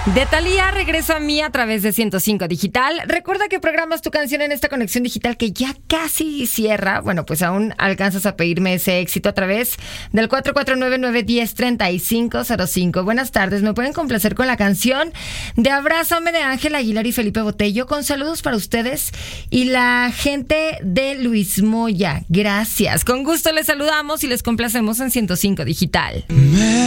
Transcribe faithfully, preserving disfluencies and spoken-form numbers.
De Thalía, regreso a mí a través de ciento cinco Digital. Recuerda que programas tu canción en esta conexión digital que ya casi cierra. Bueno, pues aún alcanzas a pedirme ese éxito a través del cuatro cuatro nueve, nueve uno cero, tres cinco cero cinco. Buenas tardes, me pueden complacer con la canción de Abrázame de Ángel Aguilar y Felipe Botello, con saludos para ustedes y la gente de Luis Moya. Gracias, con gusto les saludamos y les complacemos en ciento cinco Digital.